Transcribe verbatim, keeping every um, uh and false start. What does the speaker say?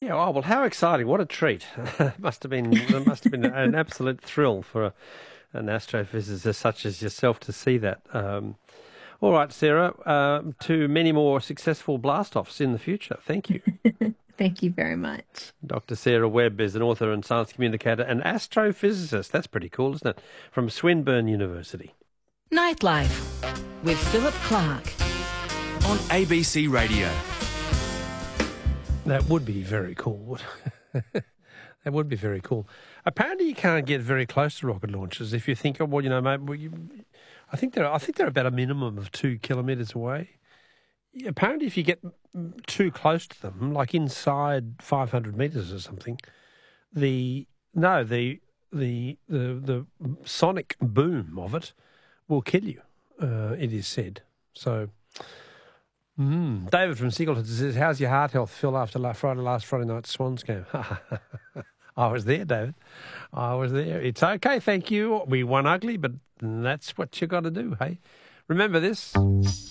Yeah, oh, well, how exciting. What a treat. must have been it must have been an absolute thrill for a, an astrophysicist such as yourself to see that. Um, all right, Sarah, uh, to many more successful blast-offs in the future. Thank you. Thank you very much. Doctor Sarah Webb is an author and science communicator and astrophysicist. That's pretty cool, isn't it? From Swinburne University. Nightlife with Philip Clark on A B C Radio. That would be very cool. That would be very cool. Apparently, you can't get very close to rocket launches. If you think, oh, well, you know, maybe well, you, I think they're, I think they're about a minimum of two kilometres away. Apparently, if you get too close to them, like inside five hundred metres or something, the no, the the the the sonic boom of it will kill you. Uh, it is said so. Mm. David from Singleton says, how's your heart health, Phil, after last Friday, last Friday night's Swans game? I was there, David. I was there. It's okay, thank you. We won ugly, but that's what you got to do, hey? Remember this.